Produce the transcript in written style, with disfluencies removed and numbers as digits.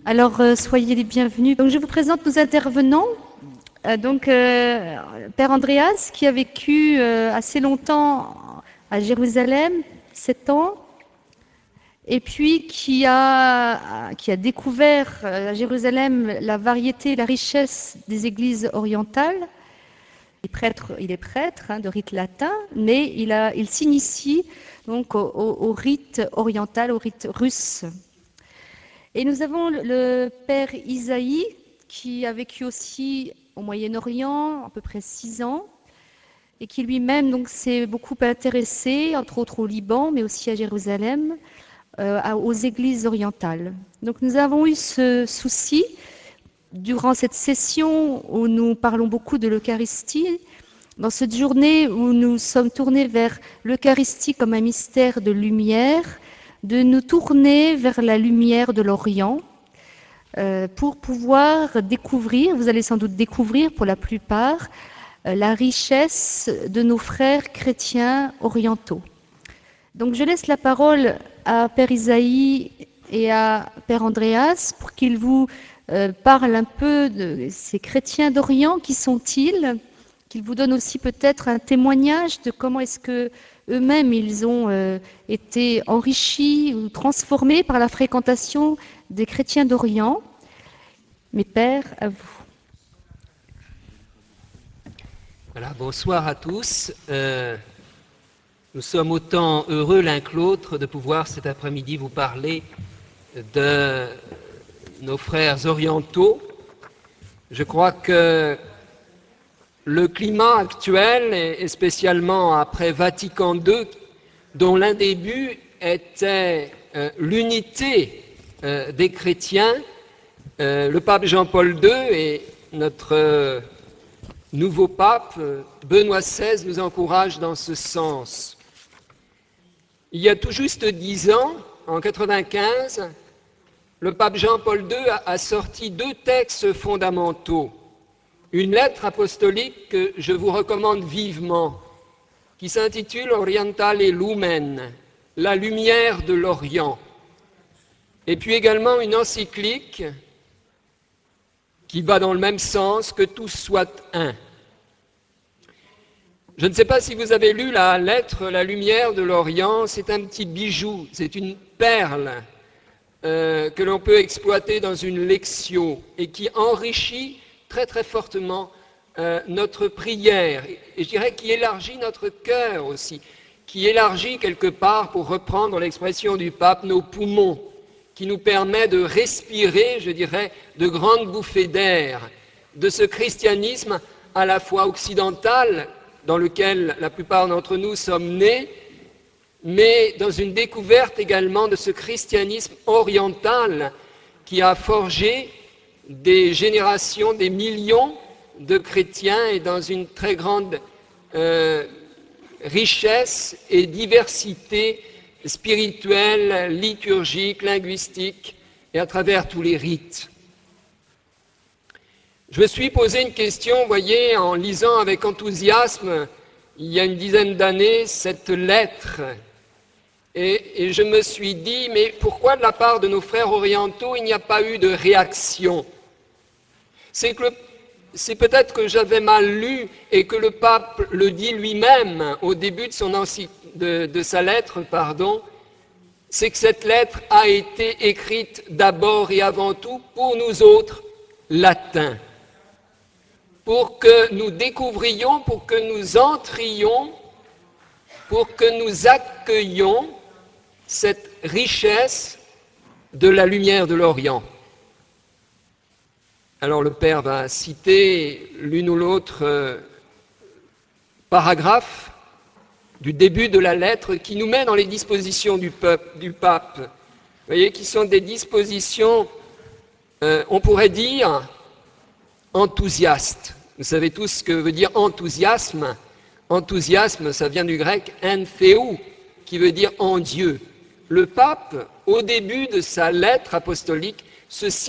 Alors, soyez les bienvenus. Donc, je vous présente nos intervenants. Père Andreas, qui a vécu assez longtemps à Jérusalem, 7 ans, et puis qui a découvert à Jérusalem la variété et la richesse des églises orientales. Il est prêtre de rite latin, mais il s'initie donc au rite oriental, au rite russe. Et nous avons le père Isaïe, qui a vécu aussi au Moyen-Orient, à peu près 6 ans, et qui lui-même donc s'est beaucoup intéressé, entre autres au Liban, mais aussi à Jérusalem, aux églises orientales. Donc nous avons eu ce souci, durant cette session où nous parlons beaucoup de l'Eucharistie, dans cette journée où nous sommes tournés vers l'Eucharistie comme un mystère de lumière, de nous tourner vers la lumière de l'Orient pour pouvoir découvrir, vous allez sans doute découvrir pour la plupart, la richesse de nos frères chrétiens orientaux. Donc je laisse la parole à Père Isaïe et à Père Andreas pour qu'ils vous parlent un peu de ces chrétiens d'Orient, qui sont-ils, qu'ils vous donnent aussi peut-être un témoignage de comment est-ce que eux-mêmes, ils ont été enrichis ou transformés par la fréquentation des chrétiens d'Orient. Mes pères, à vous. Voilà, bonsoir à tous. Nous sommes autant heureux l'un que l'autre de pouvoir cet après-midi vous parler de nos frères orientaux. Je crois que le climat actuel, et spécialement après Vatican II, dont l'un des buts était l'unité des chrétiens, le pape Jean-Paul II et notre nouveau pape Benoît XVI nous encouragent dans ce sens. Il y a tout juste 10 ans, en 1995, le pape Jean-Paul II a sorti 2 textes fondamentaux. Une lettre apostolique que je vous recommande vivement, qui s'intitule Orientale Lumen, la lumière de l'Orient. Et puis également une encyclique qui va dans le même sens, que tous soient un. Je ne sais pas si vous avez lu la lettre La lumière de l'Orient, c'est un petit bijou, c'est une perle que l'on peut exploiter dans une lectio et qui enrichit très très fortement notre prière, et je dirais qui élargit notre cœur aussi, qui élargit quelque part, pour reprendre l'expression du pape, nos poumons, qui nous permet de respirer, je dirais, de grandes bouffées d'air, de ce christianisme à la fois occidental, dans lequel la plupart d'entre nous sommes nés, mais dans une découverte également de ce christianisme oriental qui a forgé des générations, des millions de chrétiens, et dans une très grande richesse et diversité spirituelle, liturgique, linguistique, et à travers tous les rites. Je me suis posé une question, vous voyez, en lisant avec enthousiasme, il y a une dizaine d'années, cette lettre. Et je me suis dit, mais pourquoi de la part de nos frères orientaux, il n'y a pas eu de réaction ? C'est peut-être que j'avais mal lu et que le pape le dit lui-même au début de sa lettre, c'est que cette lettre a été écrite d'abord et avant tout pour nous autres latins, pour que nous découvrions, pour que nous entrions, pour que nous accueillions cette richesse de la lumière de l'Orient. Alors le Père va citer l'une ou l'autre paragraphe du début de la lettre qui nous met dans les dispositions du pape. Vous voyez, qui sont des dispositions, on pourrait dire, enthousiastes. Vous savez tous ce que veut dire enthousiasme. Enthousiasme, ça vient du grec entheu, qui veut dire en Dieu. Le pape, au début de sa lettre apostolique, se